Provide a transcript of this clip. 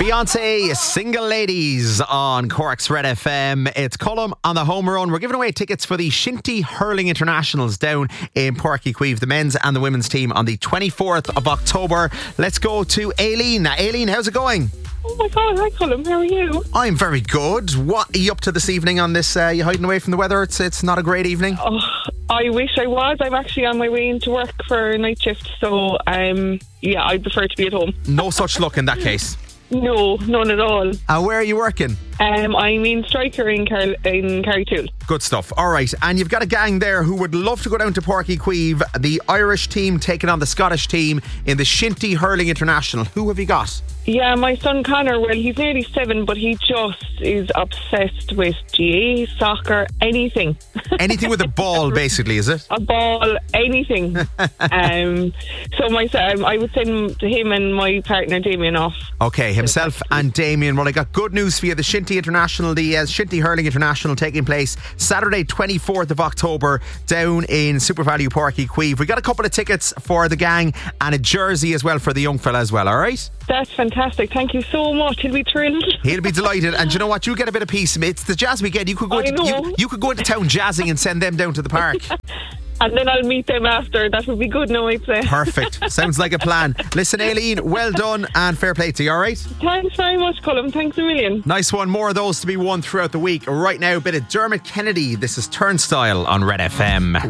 Beyonce, Single Ladies on Cork's Red FM. It's Colm on the home run. We're giving away tickets for the Shinty Hurling Internationals down in Páirc Uí Chaoimh, the men's and the women's team on the 24th of October. Let's go to Aileen. Aileen, how's it going? Oh my God, hi Colm, how are you? I'm very good. What are you up to this evening on this? You hiding away from the weather? It's not a great evening. Oh, I wish I was. I'm actually on my way into work for a night shift, so yeah, I'd prefer to be at home. No such luck in that case. No, none at all. Where are you working? I'm in Striker in Carrytool. Good stuff. All right, and you've got a gang there who would love to go down to Páirc Uí Chaoimh, the Irish team taking on the Scottish team in the Shinty Hurling International. Who have you got? Yeah, my son Connor, well, he's nearly 7, but he just is obsessed with GAA, soccer, anything. Anything with a ball, basically, is it? A ball, anything. So I would send him and my partner Damien off. Okay, himself and Damien. Well, I got good news for you. The Shinty International, the Shinty Hurling International taking place Saturday 24th of October down in Super Value Páirc Uí Chaoimh. We got a couple of tickets for the gang and a jersey as well for the young fella as well, alright? That's fantastic. Thank you so much. He'll be thrilled. He'll be delighted. And you know what? You'll get a bit of peace. It's the jazz weekend. You could go you could go into town jazzing and send them down to the park. And then I'll meet them after. That would be good, no, I'd say. Perfect. Sounds like a plan. Listen, Aileen, well done and fair play to you, alright? Thanks very much, Colm. Thanks a million. Nice one. More of those to be won throughout the week. Right now, a bit of Dermot Kennedy. This is Turnstile on Red FM.